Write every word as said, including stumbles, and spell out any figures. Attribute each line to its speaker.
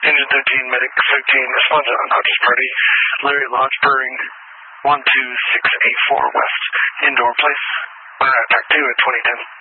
Speaker 1: Engine thirteen, Medic thirteen, respond to unconscious party. Larry Lodge, Brewing, one two six eight four West, Indoor Place. We're at Pack two at twenty ten.